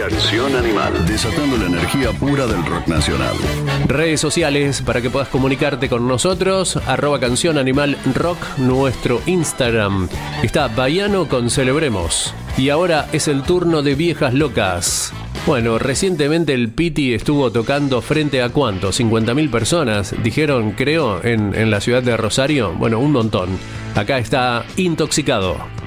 Canción Animal, desatando la energía pura del rock nacional. Redes sociales para que puedas comunicarte con nosotros, @Canción Animal Rock, nuestro Instagram. Está Baiano con Celebremos. Y ahora es el turno de Viejas Locas. Bueno, recientemente el Piti estuvo tocando frente a ¿cuánto? 50.000 personas, dijeron, creo, en la ciudad de Rosario. Bueno, un montón. Acá está Intoxicado.